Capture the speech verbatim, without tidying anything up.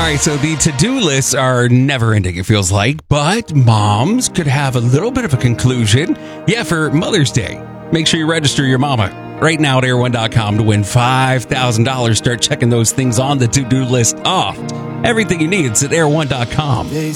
right, so the to-do lists are never ending, it feels like, but moms could have a little bit of a conclusion. Yeah, for Mother's Day, make sure you register your mama right now at air one dot com to win five thousand dollars. Start checking those things on the to-do list off. Everything you need is at air one dot com.